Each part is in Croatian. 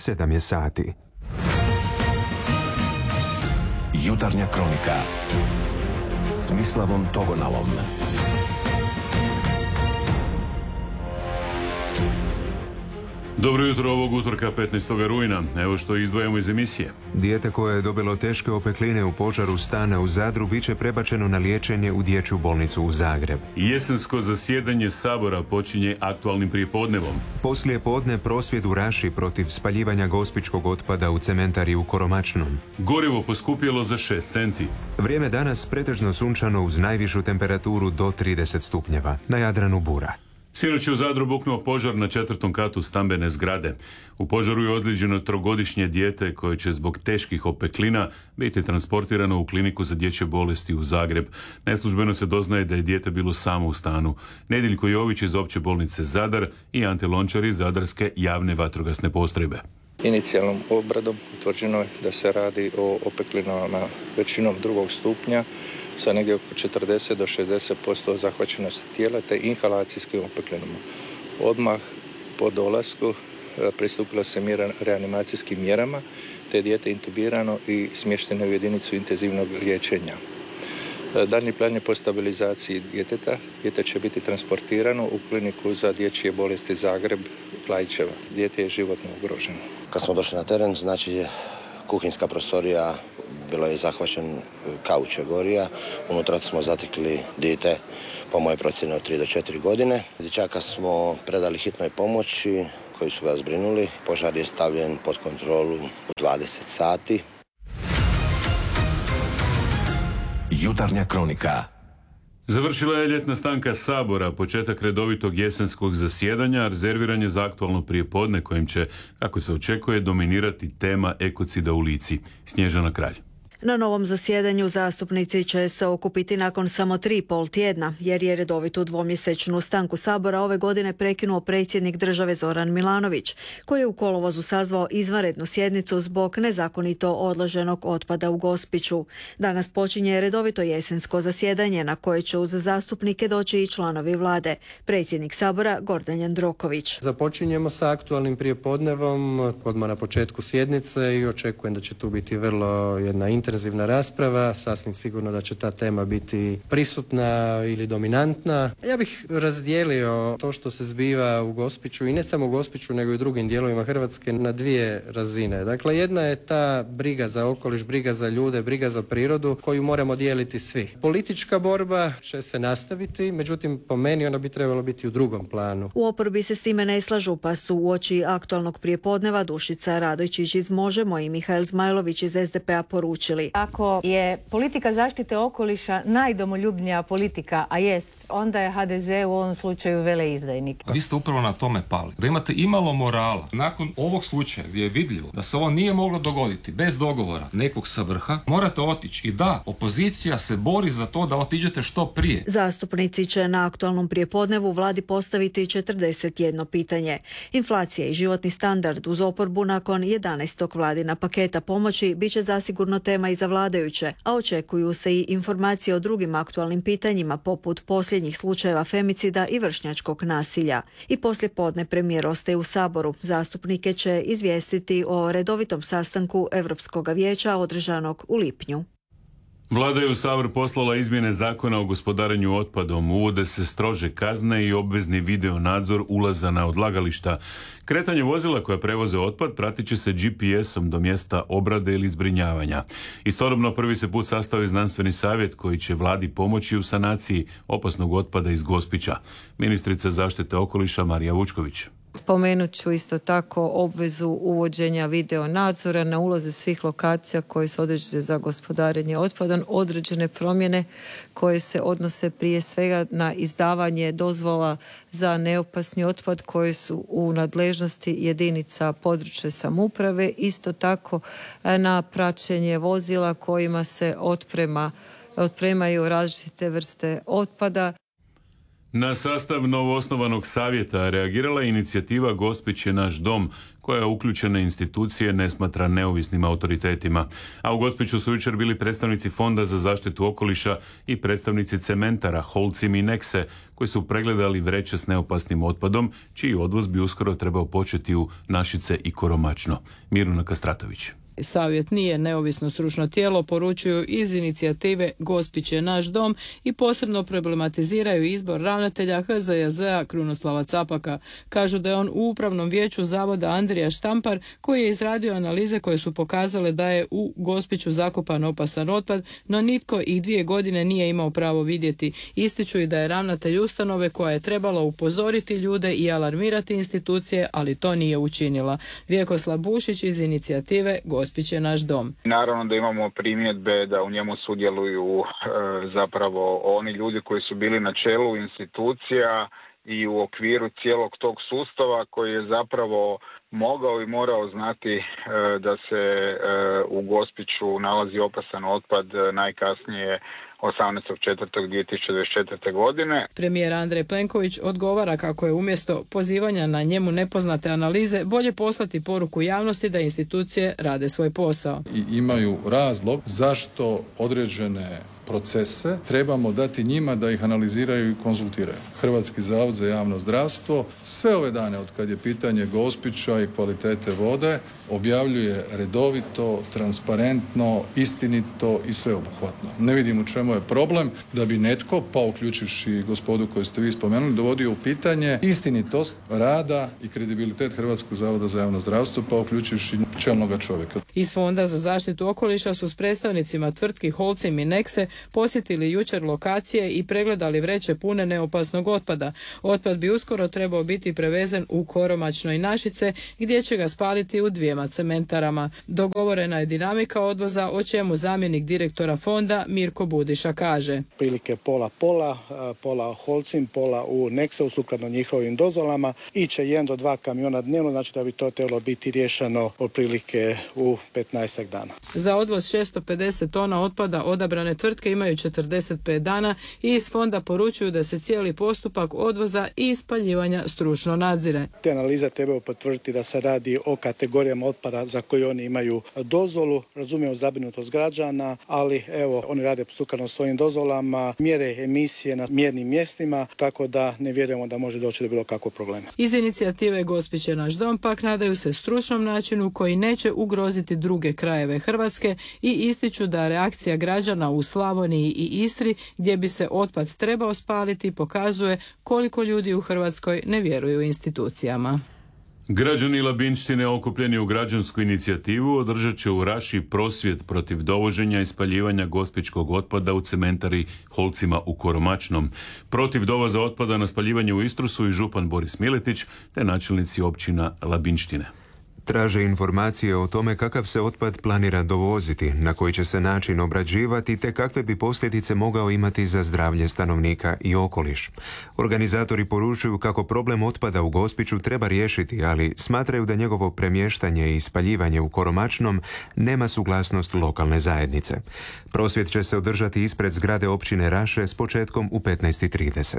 7 je sati. Jutarnja kronika s Mislavom Togonalom. Dobro jutro ovog utorka 15. rujna. Evo što izdvajamo iz emisije. Dijete koje je dobilo teške opekline u požaru stana u Zadru bit će prebačeno na liječenje u dječju bolnicu u Zagreb. Jesensko zasjedanje Sabora počinje aktualnim prijepodnevom. Poslije podne prosvjed u Raši protiv spaljivanja gospičkog otpada u cementari u Koromačnom. Gorivo poskupjelo za 6 centi. Vrijeme danas pretežno sunčano uz najvišu temperaturu do 30 stupnjeva. Na Jadranu bura. Sinoć je u Zadru buknuo požar na 4. katu stambene zgrade. U požaru je ozlijeđeno 3-godišnje dijete koje će zbog teških opeklina biti transportirano u kliniku za dječje bolesti u Zagreb. Neslužbeno se doznaje da je dijete bilo samo u stanu. Nediljko Jović iz opće bolnice Zadar i Ante Lončar iz Zadarske javne vatrogasne postrojbe. Inicijalnom obradom utvrđeno je da se radi o opeklinama većinom 2. stupnja sa negdje oko 40 do 60% zahvaćenosti tijela te inhalacijskim opeklinama. Odmah po dolasku pristupilo se reanimacijskim mjerama te je dijete intubirano i smješteno u jedinicu intenzivnog liječenja. Daljnji plan je po stabilizaciji djeteta. Dijete će biti transportirano u kliniku za dječje bolesti Zagreb, Klaićeva. Dijete je životno ugroženo. Kad smo došli na teren, znači kuhinjska prostorija bilo je zahvaćen kauče gorija. Unutra smo zatekli dijete, po mojoj procjeni od 3 do 4 godine. Dječaka smo predali hitnoj pomoći koji su ga zbrinuli. Požar je stavljen pod kontrolu u 20 sati. Jutarnja kronika. Završila je ljetna stanka Sabora, početak redovitog jesenskog zasjedanja, rezerviran je za aktualno prijepodne kojim će, kako se očekuje, dominirati tema ekocida u Lici. Snježana Kralj. Na novom zasjedanju zastupnici će se okupiti nakon samo 3,5 tjedna, jer je redovitu dvomjesečnu stanku Sabora ove godine prekinuo predsjednik države Zoran Milanović, koji je u kolovozu sazvao izvanrednu sjednicu zbog nezakonito odloženog otpada u Gospiću. Danas počinje redovito jesensko zasjedanje na koje će uz zastupnike doći i članovi vlade. Predsjednik Sabora Gordan Jandroković. Započinjemo sa aktualnim prijepodnevom odmah na početku sjednice i očekujem da će tu biti vrlo jedna intenzivna rasprava, sasvim sigurno da će ta tema biti prisutna ili dominantna. Ja bih razdijelio to što se zbiva u Gospiću i ne samo u Gospiću nego i u drugim dijelovima Hrvatske na 2 razine. Dakle, jedna je ta briga za okoliš, briga za ljude, briga za prirodu koju moramo dijeliti svi. Politička borba će se nastaviti, međutim po meni ona bi trebala biti u drugom planu. U oporbi se s time ne slažu, pa su uoči aktualnog prijepodneva Dušica Radojčić iz Možemo i Mihael Zmajlović iz SDP-a poručili: ako je politika zaštite okoliša najdomoljubnija politika, a jest, onda je HDZ u ovom slučaju veleizdajnik. Vi ste upravo na tome pali. Da imate imalo morala. Nakon ovog slučaja gdje je vidljivo da se ovo nije moglo dogoditi bez dogovora nekog sa vrha, morate otići. I da, opozicija se bori za to da otiđete što prije. Zastupnici će na aktualnom prijepodnevu vladi postaviti 41 pitanje. Inflacija i životni standard uz oporbu nakon 11. vladina paketa pomoći bit će zasigurno tema i za vladajuće, a očekuju se i informacije o drugim aktualnim pitanjima poput posljednjih slučajeva femicida i vršnjačkog nasilja. I poslijepodne premijer ostaje u Saboru. Zastupnike će izvijestiti o redovitom sastanku Europskog vijeća održanog u lipnju. Vlada je u Sabor poslala izmjene zakona o gospodarenju otpadom. Uvode se strože kazne i obvezni video nadzor ulaza na odlagališta. Kretanje vozila koja prevoze otpad pratit će se GPS-om do mjesta obrade ili zbrinjavanja. Istodobno prvi se put sastao i znanstveni savjet koji će vladi pomoći u sanaciji opasnog otpada iz Gospića. Ministrica zaštite okoliša Marija Vučković. Spomenut ću isto tako obvezu uvođenja video nadzora na ulaze svih lokacija koje se određene za gospodarenje otpadom, određene promjene koje se odnose prije svega na izdavanje dozvola za neopasni otpad koje su u nadležnosti jedinica područne samouprave, isto tako na praćenje vozila kojima se otpremaju različite vrste otpada. Na sastav novoosnovanog savjeta reagirala je inicijativa Gospić je naš dom, koja uključene institucije ne smatra neovisnim autoritetima. A u Gospiću su jučer bili predstavnici Fonda za zaštitu okoliša i predstavnici cementara Holcim i Nexe, koji su pregledali vreće s neopasnim otpadom, čiji odvoz bi uskoro trebao početi u Našice i Koromačno. Miruna Kastratović. Savjet nije neovisno stručno tijelo, poručuju iz inicijative Gospić je naš dom i posebno problematiziraju izbor ravnatelja HZJZ-a Krunoslava Capaka. Kažu da je on u upravnom vijeću zavoda Andrija Štampar, koji je izradio analize koje su pokazale da je u Gospiću zakopan opasan otpad, no nitko ih 2 godine nije imao pravo vidjeti. Ističu i da je ravnatelj ustanove koja je trebala upozoriti ljude i alarmirati institucije, ali to nije učinila. Vjekoslav Bušić iz inicijative Gospić je naš dom. Naravno da imamo primjedbe da u njemu sudjeluju zapravo oni ljudi koji su bili na čelu institucija i u okviru cijelog tog sustava koji je zapravo mogao i morao znati da se u Gospiću nalazi opasan otpad najkasnije 18.4.2024. godine. Premijer Andrej Plenković odgovara kako je umjesto pozivanja na njemu nepoznate analize bolje poslati poruku javnosti da institucije rade svoj posao. I imaju razlog zašto određene procese trebamo dati njima da ih analiziraju i konzultiraju. Hrvatski zavod za javno zdravstvo sve ove dane od kad je pitanje Gospića i kvalitete vode objavljuje redovito, transparentno, istinito i sveobuhvatno. Ne vidim u čemu je problem da bi netko, pa uključivši gospodu koju ste vi spomenuli, dovodio u pitanje istinitost rada i kredibilitet Hrvatskog zavoda za javno zdravstvo, pa uključivši čelnoga čovjeka. Iz Fonda za zaštitu okoliša su s predstavnicima tvrtki Holcim i Nexe posjetili jučer lokacije i pregledali vreće pune neopasnog otpada. Otpad bi uskoro trebao biti prevezen u Koromačno i Našice, gdje će ga spaliti u 2 cementarama. Dogovorena je dinamika odvoza, o čemu zamjenik direktora fonda Mirko Budiša kaže. Prilike pola Holcim, pola u Nexeu sukladno njihovim dozvolama. Iće 1 do 2 kamiona dnevno, znači da bi to trebalo biti riješeno otprilike u 15 dana. Za odvoz 650 tona otpada odabrane tvrtke imaju 45 dana i iz fonda poručuju da se cijeli postupak odvoza i spaljivanja stručno nadzire. Te analize trebaju potvrditi da se radi o kategorijama otpada za koje oni imaju dozvolu. Razumijemo zabrinutost građana, ali evo, oni rade sukladno svojim dozvolama, mjere emisije na mjernim mjestima, tako da ne vjerujemo da može doći do bilo kakvog problema. Iz inicijative Gospić je naš dom pak nadaju se stručnom načinu koji neće ugroziti druge krajeve Hrvatske i ističu da reakcija građana u Slavoniji i Istri, gdje bi se otpad trebao spaliti, pokazuje koliko ljudi u Hrvatskoj ne vjeruju institucijama. Građani Labinštine okupljeni u građansku inicijativu održat će u Raši prosvjed protiv dovoženja i spaljivanja gospićkog otpada u cementari Holcima u Koromačnom. Protiv dovoza otpada na spaljivanje u Istru su i župan Boris Miletić te načelnici općina Labinštine. Traže informacije o tome kakav se otpad planira dovoziti, na koji će se način obrađivati te kakve bi posljedice mogao imati za zdravlje stanovnika i okoliš. Organizatori poručuju kako problem otpada u Gospiću treba riješiti, ali smatraju da njegovo premještanje i spaljivanje u Koromačnom nema suglasnost lokalne zajednice. Prosvjed će se održati ispred zgrade općine Raše s početkom u 15:30.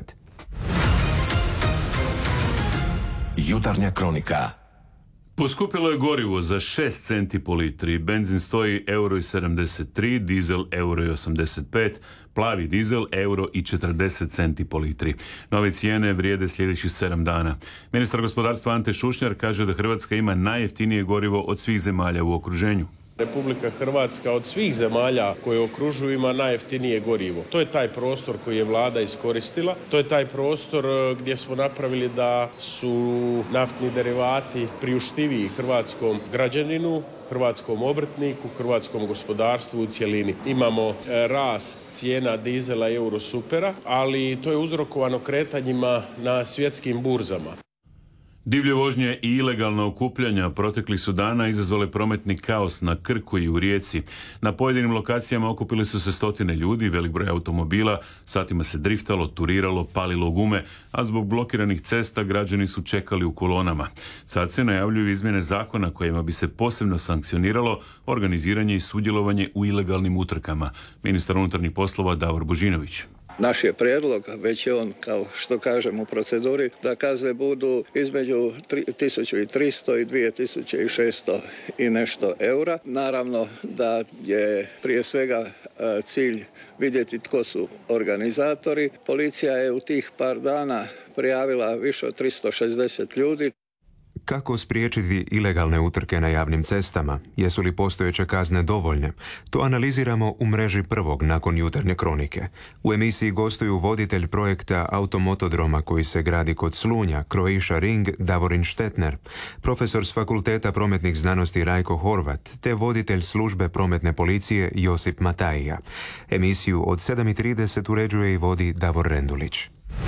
Jutarnja kronika. Poskupilo je gorivo za 6 centi po litri, benzin stoji €1,73, dizel €1,85, plavi dizel €1,40 centi po litri. Nove cijene vrijede sljedećih 7 dana. Ministar gospodarstva Ante Šušnjar kaže da Hrvatska ima najjeftinije gorivo od svih zemalja u okruženju. Republika Hrvatska od svih zemalja koje okružuju ima najjeftinije gorivo. To je taj prostor koji je vlada iskoristila. To je taj prostor gdje smo napravili da su naftni derivati priuštiviji hrvatskom građaninu, hrvatskom obrtniku, hrvatskom gospodarstvu u cjelini. Imamo rast cijena dizela i eurosupera, ali to je uzrokovano kretanjima na svjetskim burzama. Divlje vožnje i ilegalna okupljanja proteklih su dana izazvale prometni kaos na Krku i u Rijeci. Na pojedinim lokacijama okupili su se stotine ljudi, velik broj automobila, satima se driftalo, turiralo, palilo gume, a zbog blokiranih cesta građani su čekali u kolonama. Sad se najavljuju izmjene zakona kojima bi se posebno sankcioniralo organiziranje i sudjelovanje u ilegalnim utrkama. Ministar unutarnjih poslova Davor Božinović. Naš je prijedlog, već je on, kao što kažem, u proceduri, da kazne budu između 1300 i 2600 i nešto eura. Naravno da je prije svega cilj vidjeti tko su organizatori. Policija je u tih par dana prijavila više od 360 ljudi. Kako spriječiti ilegalne utrke na javnim cestama? Jesu li postojeće kazne dovoljne? To analiziramo u mreži Prvog nakon jutarnje kronike. U emisiji gostuju voditelj projekta automotodroma koji se gradi kod Slunja, Croatia Ring, Davorin Štetner, profesor s Fakulteta prometnih znanosti Rajko Horvat, te voditelj službe prometne policije Josip Matajija. Emisiju od 7:30 uređuje i vodi Davor Rendulić.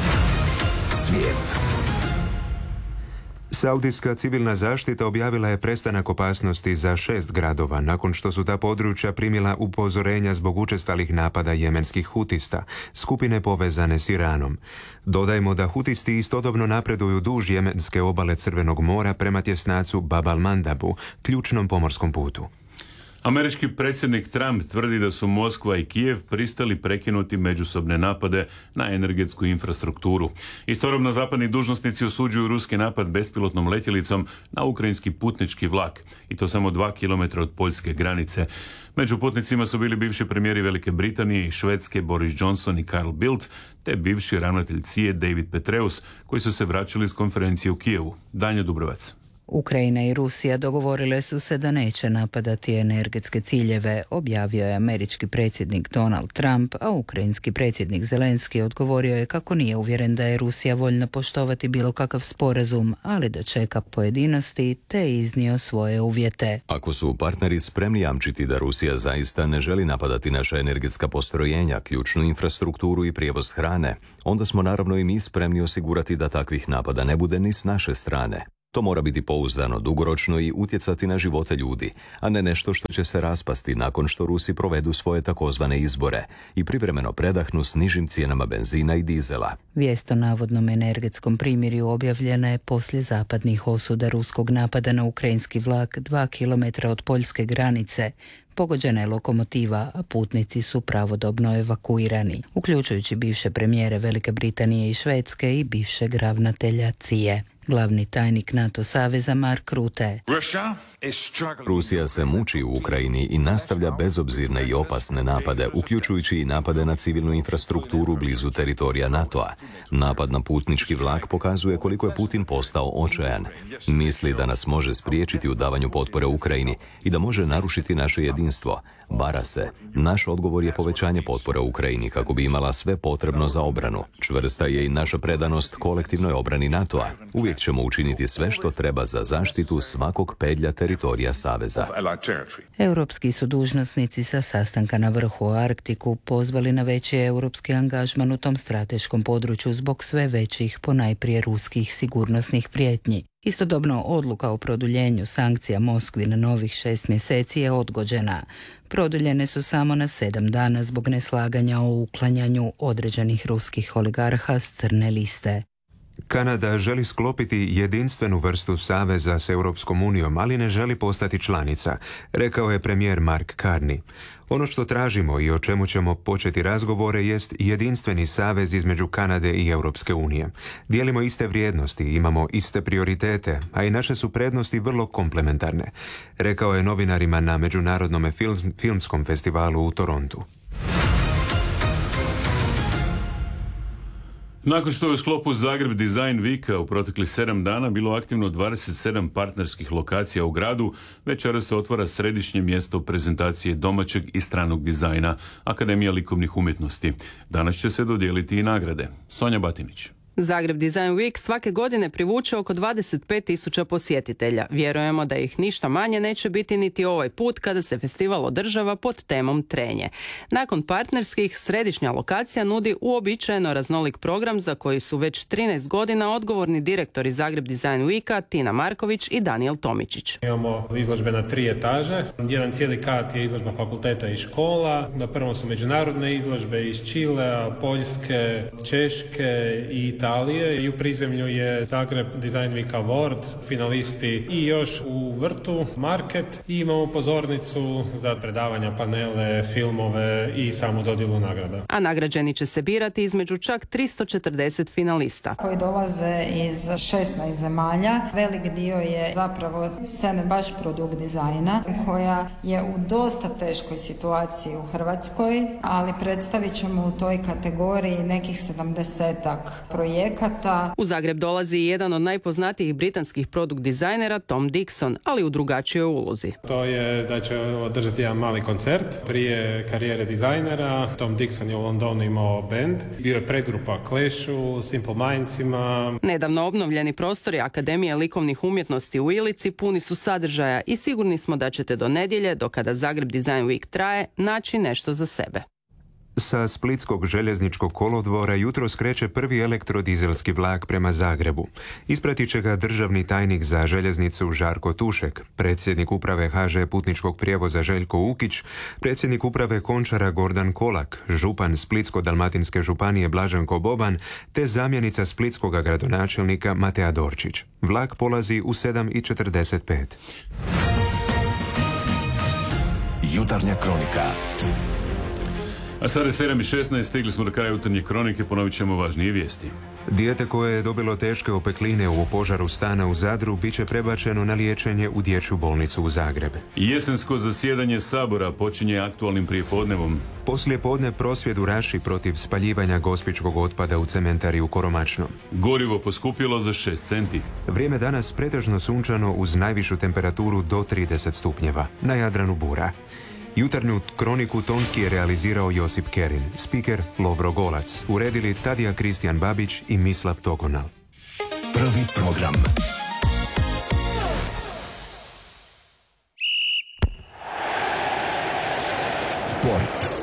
Svijet. Saudijska civilna zaštita objavila je prestanak opasnosti za 6 gradova nakon što su ta područja primila upozorenja zbog učestalih napada jemenskih hutista, skupine povezane s Iranom. Dodajmo da hutisti istodobno napreduju duž jemenske obale Crvenog mora prema tjesnacu Bab al-Mandabu, ključnom pomorskom putu. Američki predsjednik Trump tvrdi da su Moskva i Kijev pristali prekinuti međusobne napade na energetsku infrastrukturu. Istovremeno zapadni dužnosnici osuđuju ruski napad bespilotnom letjelicom na ukrajinski putnički vlak, i to samo 2 km od poljske granice. Među putnicima su bili bivši premijeri Velike Britanije i Švedske Boris Johnson i Carl Bildt, te bivši ravnatelj CIA David Petraeus, koji su se vraćali s konferencije u Kijevu. Danja Dubrovac. Ukrajina i Rusija dogovorile su se da neće napadati energetske ciljeve, objavio je američki predsjednik Donald Trump, a ukrajinski predsjednik Zelenski odgovorio je kako nije uvjeren da je Rusija voljna poštovati bilo kakav sporazum, ali da čeka pojedinosti, te iznio svoje uvjete. Ako su partneri spremni jamčiti da Rusija zaista ne želi napadati naša energetska postrojenja, ključnu infrastrukturu i prijevoz hrane, onda smo naravno i mi spremni osigurati da takvih napada ne bude ni s naše strane. To mora biti pouzdano, dugoročno i utjecati na živote ljudi, a ne nešto što će se raspasti nakon što Rusi provedu svoje takozvane izbore i privremeno predahnu s nižim cijenama benzina i dizela. Vijest o navodnom energetskom primirju objavljena je poslije zapadnih osuda ruskog napada na ukrajinski vlak 2 km od poljske granice. Pogođena je lokomotiva, a putnici su pravodobno evakuirani, uključujući bivše premijere Velike Britanije i Švedske i bivšeg ravnatelja CIA. Glavni tajnik NATO saveza Mark Rutte. Rusija se muči u Ukrajini i nastavlja bezobzirne i opasne napade, uključujući i napade na civilnu infrastrukturu blizu teritorija NATO-a. Napad na putnički vlak pokazuje koliko je Putin postao očajan. Misli da nas može spriječiti u davanju potpore Ukrajini i da može narušiti naše jedinstvo. Vara se. Naš odgovor je povećanje potpore Ukrajini kako bi imala sve potrebno za obranu. Čvrsta je i naša predanost kolektivnoj obrani NATO-a. Uvijek ćemo učiniti sve što treba za zaštitu svakog pedlja teritorija Saveza. Europski su dužnosnici sa sastanka na vrhu u Arktiku pozvali na veći europski angažman u tom strateškom području zbog sve većih, ponajprije ruskih sigurnosnih prijetnji. Istodobno odluka o produljenju sankcija Moskvi na novih 6 mjeseci je odgođena. Produljene su samo na 7 dana zbog neslaganja o uklanjanju određenih ruskih oligarha s crne liste. Kanada želi sklopiti jedinstvenu vrstu saveza s Europskom unijom, ali ne želi postati članica, rekao je premijer Mark Carney. Ono što tražimo i o čemu ćemo početi razgovore jest jedinstveni savez između Kanade i Europske unije. Dijelimo iste vrijednosti, imamo iste prioritete, a i naše su prednosti vrlo komplementarne, rekao je novinarima na Međunarodnom filmskom festivalu u Torontu. Nakon što je u sklopu Zagreb Design Weeka u proteklih 7 dana bilo aktivno 27 partnerskih lokacija u gradu, večeras se otvara središnje mjesto prezentacije domaćeg i stranog dizajna, Akademija likovnih umjetnosti. Danas će se dodijeliti i nagrade. Sonja Batinić. Zagreb Design Week svake godine privuče oko 25.000 posjetitelja. Vjerujemo da ih ništa manje neće biti niti ovaj put kada se festival održava pod temom trenje. Nakon partnerskih, središnja lokacija nudi uobičajeno raznolik program za koji su već 13 godina odgovorni direktori Zagreb Design Weeka Tina Marković i Daniel Tomičić. Imamo izložbe na 3 etaže. Jedan cijeli kat je izložba fakulteta i škola. Na prvom su međunarodne izložbe iz Čilea, Poljske, Češke i Italije i u prizemlju je Zagreb Design Week Award, finalisti i još u vrtu Market i imamo pozornicu za predavanja, panele, filmove i samu dodjelu nagrada. A nagrađeni će se birati između čak 340 finalista. Koji dolaze iz 16 zemalja. Velik dio je zapravo scene baš produkt dizajna koja je u dosta teškoj situaciji u Hrvatskoj, ali predstavit ćemo u toj kategoriji nekih 70-ak projekata. U Zagreb dolazi i jedan od najpoznatijih britanskih produkt dizajnera, Tom Dixon, ali u drugačijoj ulozi. To je da će održati jedan mali koncert. Prije karijere dizajnera Tom Dixon je u Londonu imao band. Bio je predgrupa Clashu, Simple Mindsima. Nedavno obnovljeni prostori Akademije likovnih umjetnosti u Ilici puni su sadržaja i sigurni smo da ćete do nedjelje, do kada Zagreb Design Week traje, naći nešto za sebe. Sa Splitskog željezničkog kolodvora jutro skreće prvi elektrodizelski vlak prema Zagrebu. Ispratit će ga državni tajnik za željeznicu Žarko Tušek, predsjednik uprave HŽ putničkog prijevoza Željko Ukić, predsjednik uprave Končara Gordan Kolak, župan Splitsko-dalmatinske županije Blaženko Boban te zamjenica splitskog gradonačelnika Matea Dorčić. Vlak polazi u 7:45. Jutarnja kronika. A sada je 7:16, stigli smo do kraja jutarnje kronike, ponovit ćemo važnije vijesti. Dijete koje je dobilo teške opekline u požaru stana u Zadru bit će prebačeno na liječenje u dječju bolnicu u Zagreb. Jesensko zasjedanje Sabora počinje aktualnim prijepodnevom. Poslije podne prosvjed u Raši protiv spaljivanja gospićkog otpada u cementari u Koromačno. Gorivo poskupilo za 6 centi. Vrijeme danas pretežno sunčano uz najvišu temperaturu do 30 stupnjeva. Na Jadranu bura. Jutarnju kroniku tonski je realizirao Josip Kerin, spiker Lovro Golac, uredili Tadija Kristijan Babić i Mislav Togonal. Prvi program. Sport.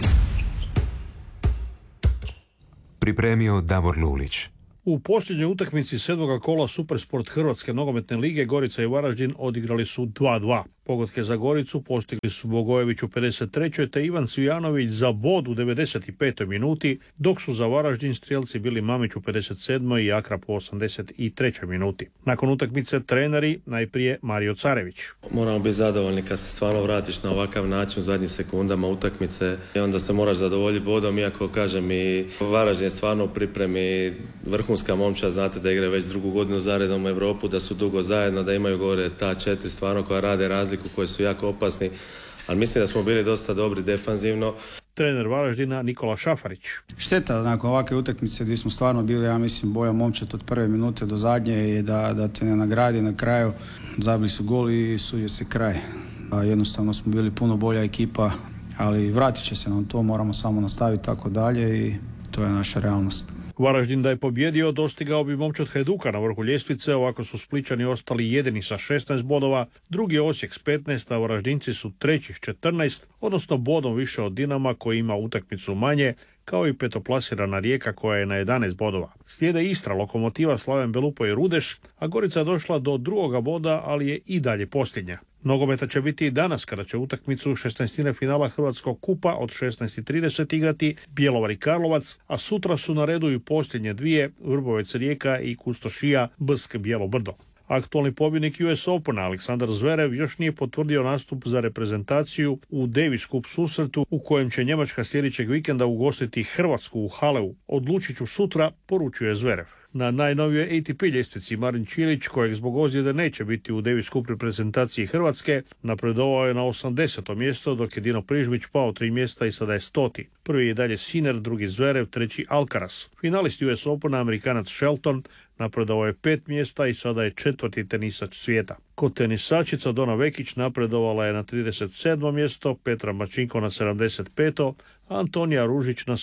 Pripremio Davor Lulić. U posljednjoj utakmici 7. kola Supersport Hrvatske nogometne lige Gorica i Varaždin odigrali su 2:2. Pogodke za Goricu postigli su Bogojević u 53. te Ivan Cvijanović za bod u 95. minuti, dok su za Varaždin strijelci bili Mamić u 57. i Akrap u 83. minuti. Nakon utakmice treneri, najprije Mario Carević. Moramo biti zadovoljni kad se stvarno vratiš na ovakav način u zadnjim sekundama utakmice i onda se moraš zadovoljiti bodom, iako kažem i Varaždin je stvarno u pripremi vrhunska momčad, znate da igraju već drugu godinu zaredom u Europu, da su dugo zajedno, da imaju gore ta 4 stvarno koja rade razliku, koji su jako opasni, ali mislim da smo bili dosta dobri defanzivno. Trener Varaždina Nikola Šafarić. Šteta nakon ovakve utakmice gdje smo stvarno bili, ja mislim, bolja momčad od prve minute do zadnje i da te ne nagradi na kraju. Zabili su gol i sudio se kraj. Jednostavno smo bili puno bolja ekipa, ali vratit će se nam to, moramo samo nastaviti tako dalje i to je naša realnost. Varaždin da je pobjedio dostigao bi momčad Hajduka na vrhu ljestvice, ovako su Splićani ostali jedini sa 16 bodova, drugi je Osijek s 15, a Varaždinci su treći s 14, odnosno bodom više od Dinama koji ima utakmicu manje, kao i petoplasirana Rijeka koja je na 11 bodova. Slijede Istra, Lokomotiva, Slaven Belupo i Rudeš, a Gorica došla do drugoga boda, ali je i dalje posljednja. Nogometa će biti i danas kada će utakmicu 16. finala Hrvatskog kupa od 16:30 igrati Bjelovar i Karlovac, a sutra su na redu i posljednje dvije, Vrbovec Rijeka i Kustošija Brsk Bijelo Brdo. Aktualni pobjednik US Opena Aleksandar Zverev još nije potvrdio nastup za reprezentaciju u Davis Cup susretu u kojem će Njemačka sljedećeg vikenda ugostiti Hrvatsku u Haleu. Odlučit ću sutra, poručuje Zverev. Na najnovijoj ATP ljestvici Marin Čilić, kojeg zbog ozljede neće biti u Davis Cup reprezentaciji Hrvatske, napredovao je na 80. mjesto, dok je Dino Prižmić pao 3 mjesta i sada je 100. Prvi je dalje Sinner, drugi Zverev, treći Alcaraz. Finalist US Opena Amerikanac Shelton napredovao je 5 mjesta i sada je 4. tenisač svijeta. Kod tenisačica Dona Vekić napredovala je na 37. mjesto, Petra Mačinko na 75. a Antonija Ružić na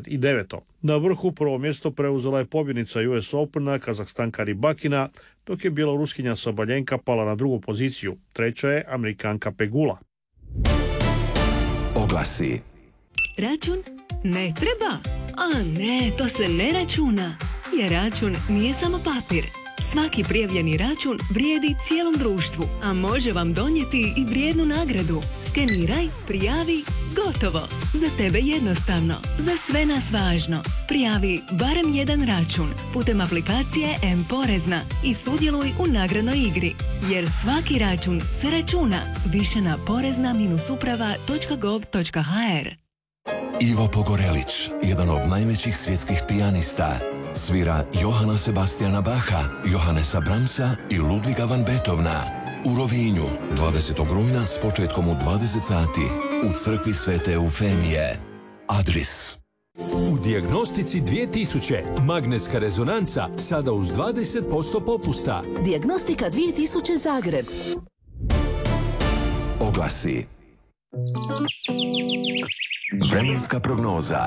79. Na vrhu prvo mjesto preuzela je pobjednica US Opena Kazahstanka Ribakina, dok je bjeloruskinja Sabaljenka pala na drugu poziciju. Treća je Amerikanka Pegula. Oglasi. Račun ne treba. A ne, to se ne računa. Jer račun nije samo papir. Svaki prijavljeni račun vrijedi cijelom društvu, a može vam donijeti i vrijednu nagradu. Skeniraj, prijavi, gotovo. Za tebe jednostavno, za sve nas važno. Prijavi barem jedan račun putem aplikacije M-Porezna i sudjeluj u nagradnoj igri. Jer svaki račun se računa. Više na porezna-uprava.gov.hr. Ivo Pogorelić, jedan od najvećih svjetskih pijanista, svira Johana Sebastiana Bacha, Johannesa Brahmsa i Ludviga van Beethovena. U Rovinju, 20. rujna s početkom u 20 sati, u crkvi Svete Eufemije. Adris. U Dijagnostici 2000 magnetska rezonanca sada uz 20% popusta. Dijagnostika 2000 Zagreb. Oglasi. Vremenska prognoza.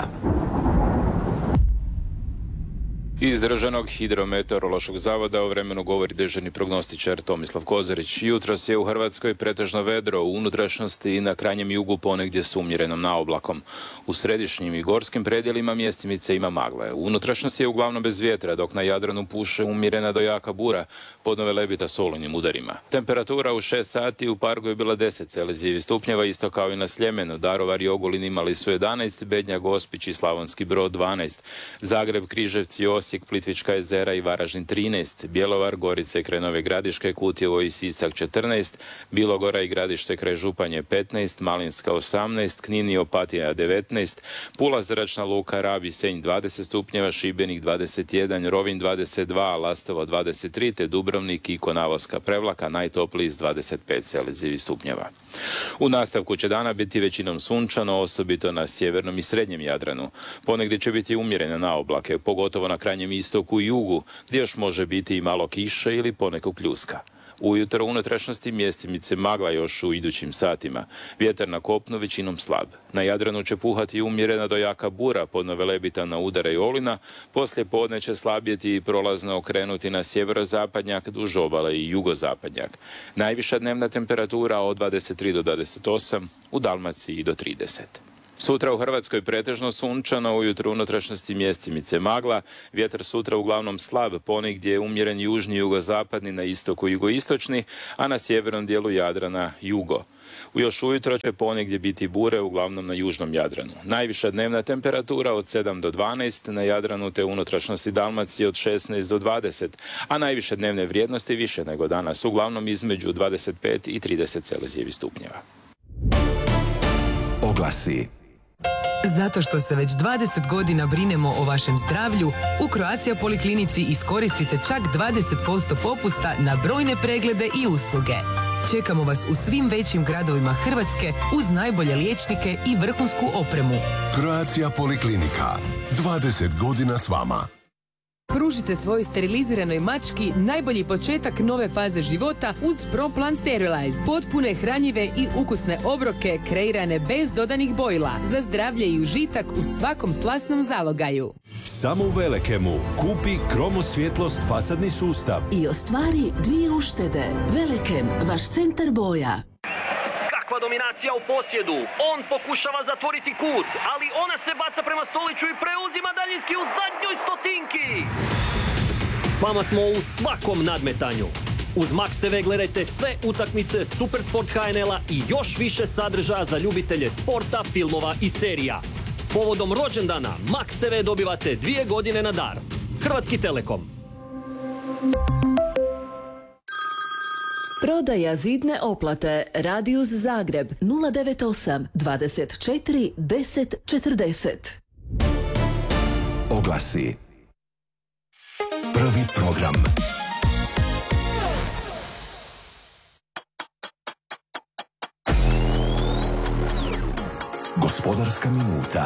Iz Državnog hidrometeorološkog zavoda o vremenu govori dežurni prognostičar Tomislav Kozarić. Jutros je u Hrvatskoj pretežno vedro, u unutrašnjosti i na krajnjem jugu ponegdje s umjerenom naoblakom. U središnjim i gorskim predjelima mjestimice ima magle. U unutrašnjosti je uglavnom bez vjetra, dok na Jadranu puše umjerena do jaka bura, podnove lebita s olujnim udarima. Temperatura u 6 sati u Pargu je bila 10 Celzijevih stupnjeva, isto kao i na Sljemenu. Daruvar i Ogulin imali su 11, Bednja, Gospić i Slavonski Brod 12, Zagreb, Križevci, Osijek, Plitvička jezera i Varaždin 13, Bjelovar, Gorice, kraj Nove Gradiške, Kutjevo i Sisak 14, Bilogora i Gradište kraj Županje 15, Malinska 18, Knin i Opatija 19, Pula, Zračna luka, Rab i Senj 20 stupnjeva, Šibenik 21, Rovinj 22, Lastovo 23, te Dubrovnik i Konavoska Prevlaka najtopliji s 25 Celzijevih stupnjeva. U nastavku će dana biti većinom sunčano, osobito na sjevernom i srednjem Jadranu. Ponegdje će biti umjerene naoblake, pogotovo na krajnjem istoku i jugu, gdje još može biti i malo kiše ili ponekog pljuska. Ujutro u unutrašnjosti mjestimice magla još u idućim satima. Vjetar na kopnu većinom slab. Na Jadranu će puhati umjerena do jaka bura, podnove lebita na udara i olina. Poslije podne će slabjeti i prolazno okrenuti na sjeverozapadnjak, duž obale i jugozapadnjak. Najviša dnevna temperatura od 23 do 28, u Dalmaciji do 30. Sutra u Hrvatskoj pretežno sunčano, ujutro unutrašnjosti mjestimice magla, vjetar sutra uglavnom slab, ponegdje je umjeren južni jugozapadni, na istoku jugoistočni, a na sjevernom dijelu Jadrana jugo. Još ujutro će ponegdje biti bure, uglavnom na južnom Jadranu. Najviša dnevna temperatura od 7 do 12, na Jadranu te unutrašnjosti Dalmacije od 16 do 20, a najviše dnevne vrijednosti više nego danas, uglavnom između 25 i 30 Celzijevih stupnjeva. Oglasi. Zato što se već 20 godina brinemo o vašem zdravlju, u Croatia Poliklinici iskoristite čak 20% popusta na brojne preglede i usluge. Čekamo vas u svim većim gradovima Hrvatske uz najbolje liječnike i vrhunsku opremu. Croatia Poliklinika. 20 godina s vama. Pružite svojoj steriliziranoj mački najbolji početak nove faze života uz ProPlan Sterilized. Potpune, hranjive i ukusne obroke kreirane bez dodanih bojila za zdravlje i užitak u svakom slasnom zalogaju. Samo u Velekemu kupi Kromosvjetlost fasadni sustav I ostvari 2 uštede. Velekem, vaš centar boja. Kakva dominacija u posjedu. On pokušava zatvoriti kut, ali ona se baca prema Stoliću i preuzima daljinski u zadnjoj stotinki. S vama smo u svakom nadmetanju. Uz Max TV gledajte sve utakmice Supersport HNL-a i još više sadržaja za ljubitelje sporta, filmova i serija. Povodom rođendana Max TV dobivate 2 godine na dar. Hrvatski Telekom. Prodaja zidne oplate. Radius Zagreb 098 24 10 40. Oglasi. Prvi program. Gospodarska minuta.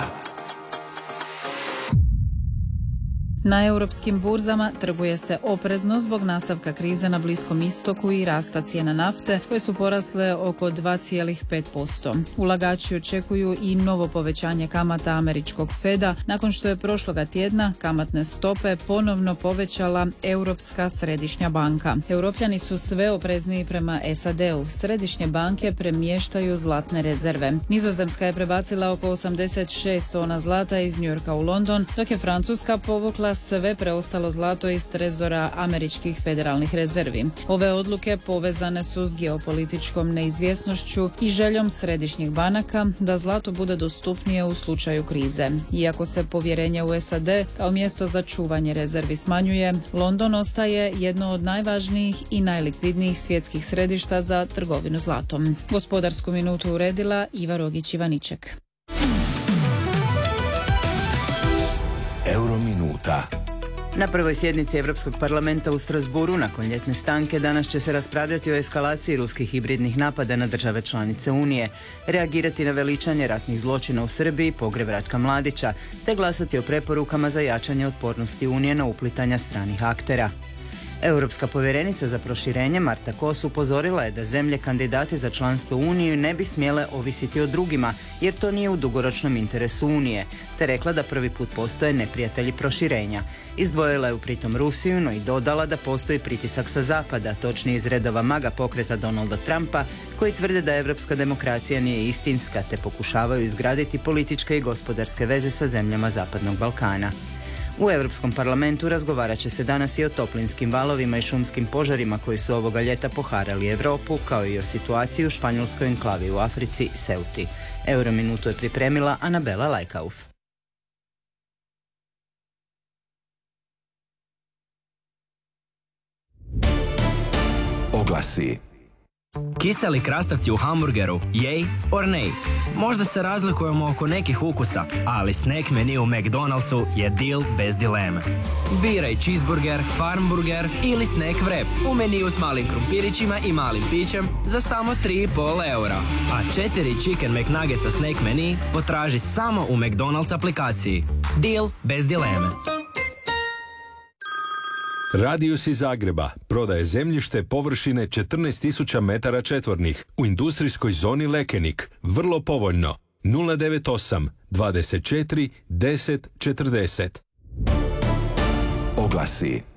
Na europskim burzama trguje se oprezno zbog nastavka krize na Bliskom istoku i rasta cijena nafte koje su porasle oko 2,5%. Ulagači očekuju i novo povećanje kamata američkog Feda nakon što je prošloga tjedna kamatne stope ponovno povećala Europska središnja banka. Europljani su sve oprezniji prema SAD-u. Središnje banke premještaju zlatne rezerve. Nizozemska je prebacila oko 86 tona zlata iz New Yorka u London, dok je Francuska povukla sve preostalo zlato iz trezora američkih federalnih rezervi. Ove odluke povezane su s geopolitičkom neizvjesnošću i željom središnjih banaka da zlato bude dostupnije u slučaju krize. Iako se povjerenje u SAD kao mjesto za čuvanje rezervi smanjuje, London ostaje jedno od najvažnijih i najlikvidnijih svjetskih središta za trgovinu zlatom. Gospodarsku minutu uredila Iva Rogić-Ivaniček. Eurominuta. Na prvoj sjednici Europskog parlamenta u Strasburu nakon ljetne stanke danas će se raspravljati o eskalaciji ruskih hibridnih napada na države članice Unije, reagirati na veličanje ratnih zločina u Srbiji, pogreb Ratka Mladića, te glasati o preporukama za jačanje otpornosti Unije na uplitanja stranih aktera. Europska povjerenica za proširenje Marta Kos upozorila je da zemlje kandidati za članstvo u Uniju ne bi smjele ovisiti o drugima, jer to nije u dugoročnom interesu Unije, te rekla da prvi put postoje neprijatelji proširenja. Izdvojila je pritom Rusiju, no i dodala da postoji pritisak sa zapada, točnije iz redova MAGA pokreta Donalda Trumpa, koji tvrde da europska demokracija nije istinska, te pokušavaju izgraditi političke i gospodarske veze sa zemljama Zapadnog Balkana. U Europskom parlamentu razgovarat će se danas i o toplinskim valovima i šumskim požarima koji su ovoga ljeta poharali Europu, kao i o situaciji u španjolskoj enklavi u Africi, Ceuti. Eurominutu je pripremila Anabela Lajkauf. Oglasi. Kiseli krastavci u hamburgeru, jej or nej. Možda se razlikujemo oko nekih ukusa, ali snack menu u McDonald'su je deal bez dileme. Biraj cheeseburger, farmburger ili snack wrap u meniju s malim krumpirićima i malim pićem za samo 3,5 eura. A 4 chicken McNuggetsa snack menu potraži samo u McDonald's aplikaciji. Deal bez dileme. Radius iz Zagreba prodaje zemljište površine 14.000 metara četvornih u industrijskoj zoni Lekenik. Vrlo povoljno. 098 24 10 40. Oglasi.